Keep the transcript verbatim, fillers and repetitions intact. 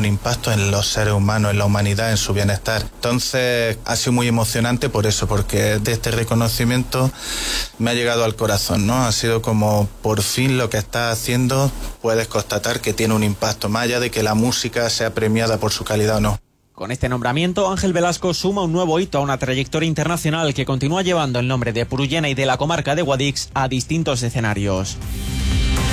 un impacto en los seres humanos, en la humanidad, en su bienestar. Entonces ha sido muy emocionante por eso, porque de este reconocimiento me ha llegado al corazón, ¿no? Ha sido como por fin lo que estás haciendo puedes constatar que tiene un impacto, más allá de que la música sea premiada por su calidad o no. Con este nombramiento, Ángel Velasco suma un nuevo hito a una trayectoria internacional que continúa llevando el nombre de Purullena y de la comarca de Guadix a distintos escenarios.